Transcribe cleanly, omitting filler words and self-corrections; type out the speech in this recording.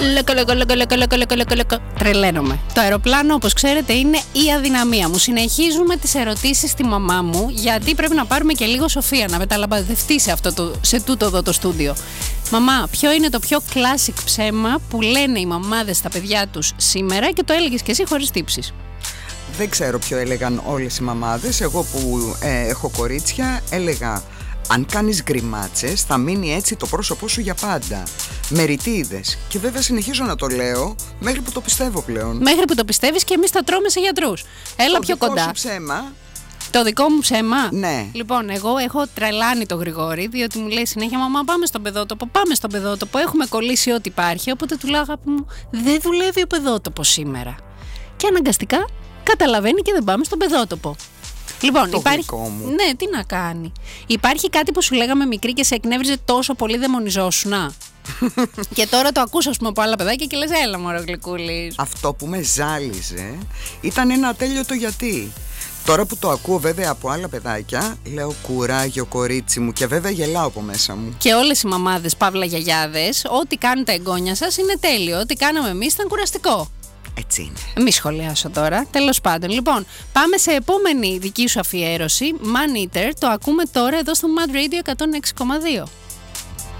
Τρελαίνομαι. Το αεροπλάνο, όπως ξέρετε, είναι η αδυναμία μου. Συνεχίζουμε τις ερωτήσεις στη μαμά μου, γιατί πρέπει να πάρουμε και λίγο σοφία, να μεταλαμπαδευτεί σε τούτο εδώ το στούντιο. Μαμά, ποιο είναι το πιο classic ψέμα που λένε οι μαμάδες στα παιδιά τους σήμερα και το έλεγες και εσύ χωρίς τύψεις? Δεν ξέρω ποιο έλεγαν όλες οι μαμάδες. Εγώ που έχω κορίτσια έλεγα: αν κάνεις γκριμάτσες θα μείνει έτσι το πρόσωπό σου για πάντα. Με ρητίδες. Και βέβαια συνεχίζω να το λέω μέχρι που το πιστεύω πλέον. Μέχρι που το πιστεύεις και εμείς τα τρώμε σε γιατρούς. Έλα πιο κοντά. Το δικό σου ψέμα. Το δικό μου ψέμα. Ναι. Λοιπόν, εγώ έχω τρελάνει το Γρηγόρη, διότι μου λέει συνέχεια: μαμά, πάμε στον παιδότοπο. Πάμε στον παιδότοπο. Έχουμε κολλήσει ό,τι υπάρχει. Οπότε του λέω: αγάπη μου, δεν δουλεύει ο παιδότοπος σήμερα. Και αναγκαστικά καταλαβαίνει και δεν πάμε στον παιδότοπο. Λοιπόν, το υπάρχει. δικό μου. Ναι, τι να κάνει. Υπάρχει κάτι που σου λέγαμε μικρή και σε εκνεύριζε τόσο πολύ, δαιμονιζόσουνα. Και τώρα το ακούς, ας πούμε, από άλλα παιδάκια και λες: έλα μωρό γλυκούλης. Αυτό που με ζάλιζε ήταν ένα ατέλειωτο γιατί. Τώρα που το ακούω βέβαια από άλλα παιδάκια, λέω: κουράγιο κορίτσι μου, και βέβαια γελάω από μέσα μου. Και όλες οι μαμάδες, παύλα γιαγιάδες, ό,τι κάνουν τα εγγόνια σας είναι τέλειο. Ό,τι κάναμε εμείς ήταν κουραστικό. Έτσι είναι. Μη σχολιάσω τώρα. Τέλος πάντων. Λοιπόν, πάμε σε επόμενη δική σου αφιέρωση. Man Eater. Το ακούμε τώρα εδώ στο Mad Radio 106,2.